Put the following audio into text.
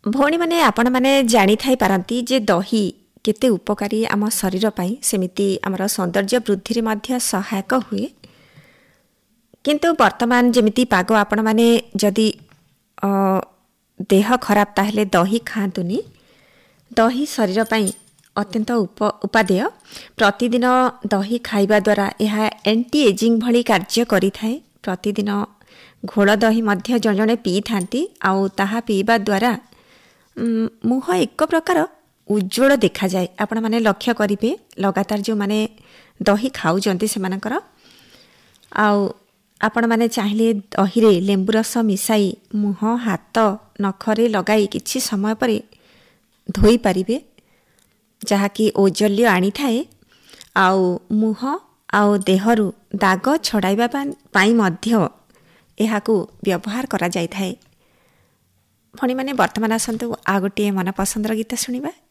ଭଉଣୀ ମାନେ ଆପଣ ମାନେ ଜାଣିଥାଇ ପାରନ୍ତି ଯେ ଦହି କେତେ ଉପକାରୀ ଆମ ଶରୀର ପାଇଁ, ସେମିତି ଆମର ସୌନ୍ଦର୍ଯ୍ୟ ବୃଦ୍ଧିରେ ମଧ୍ୟ ସହାୟକ ହୁଏ। କିନ୍ତୁ ବର୍ତ୍ତମାନ ଯେମିତି ପାଗ, ଆପଣମାନେ ଯଦି ଦେହ ଖରାପ ତାହେଲେ ଦହି ଖାଆନ୍ତୁନି। ଦହି ଶରୀର ପାଇଁ ଅତ୍ୟନ୍ତ ଉପାଦେୟ। ପ୍ରତିଦିନ ଦହି ଖାଇବା ଦ୍ୱାରା ଏହା ଆଣ୍ଟି ଏଜିଂ ଭଳି କାର୍ଯ୍ୟ କରିଥାଏ। ପ୍ରତିଦିନ ଘୋଳ ଦହି ମଧ୍ୟ ଜଣେ ଜଣେ ପିଇଥାନ୍ତି, ଆଉ ତାହା ପିଇବା ଦ୍ୱାରା ମୁହଁ ଏକ ପ୍ରକାର ଉଜ୍ଜଳ ଦେଖାଯାଏ। ଆପଣମାନେ ଲକ୍ଷ୍ୟ କରିବେ, ଲଗାତାର ଯେଉଁମାନେ ଦହି ଖାଉଛନ୍ତି ସେମାନଙ୍କର। ଆଉ ଆପଣମାନେ ଚାହିଁଲେ ଦହିରେ ଲେମ୍ବୁ ରସ ମିଶାଇ ମୁହଁ, ହାତ, ନଖରେ ଲଗାଇ କିଛି ସମୟ ପରେ ଧୋଇପାରିବେ, ଯାହାକି ଔଜ୍ଜଲ୍ୟ ଆଣିଥାଏ। ଆଉ ମୁହଁ ଆଉ ଦେହରୁ ଦାଗ ଛଡ଼ାଇବା ପାଇଁ ମଧ୍ୟ ଏହାକୁ ବ୍ୟବହାର କରାଯାଇଥାଏ। ଭଉଣୀମାନେ ବର୍ତ୍ତମାନ ଆସନ୍ତୁ ଆଉ ଗୋଟିଏ ମନପସନ୍ଦର ଗୀତ ଶୁଣିବା।